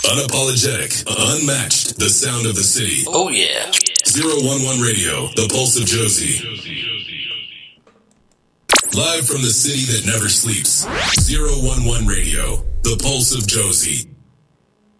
Unapologetic, unmatched, the sound of the city. Oh, yeah. 011 Radio, the pulse of Josie. Live from the city that never sleeps. 011 Radio, the pulse of Josie.